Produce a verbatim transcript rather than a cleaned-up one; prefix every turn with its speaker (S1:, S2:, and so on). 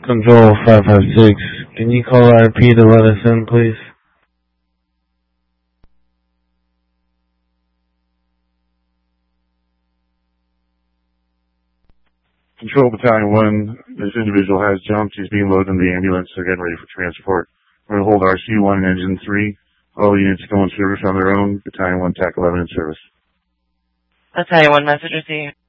S1: Control five five six. Can you call I P to let us in, please?
S2: Control Battalion one, this individual has jumped. He's being loaded in the ambulance. They're getting ready for transport. We're going to hold R C one and Engine three. All units go in service on their own. Battalion one, T A C eleven in service.
S3: Battalion one, message received.